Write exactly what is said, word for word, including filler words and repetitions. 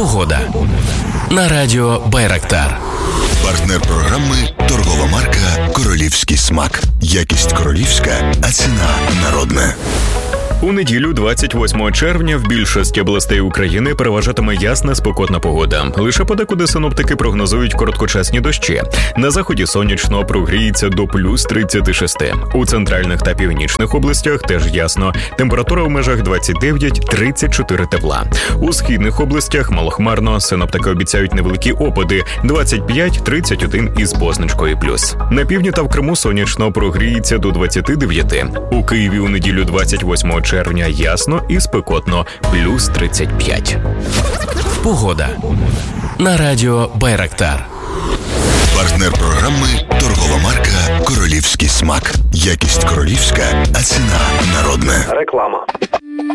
Погода. На радіо Байрактар. Партнер програми – торгова марка «Королівський смак». Якість королівська, а ціна народна. У неділю, двадцять восьмого червня, в більшості областей України переважатиме ясна спекотна погода. Лише подекуди синоптики прогнозують короткочасні дощі. На заході сонячно, прогріється до плюс тридцять шість. У центральних та північних областях теж ясно. Температура в межах двадцять дев'ять - тридцять чотири тепла. У східних областях малохмарно. Синоптики обіцяють невеликі опади – двадцять п'ять - тридцять один із позначкою плюс. На півдні та в Криму сонячно, прогріється до двадцять дев'ять. У Києві у неділю, двадцять восьмого червня, ясно і спекотно – плюс тридцять п'ять. Погода. На радіо Байрактар. Партнер програми – торгова марка «Королівський смак». Якість королівська, а ціна народна. Реклама.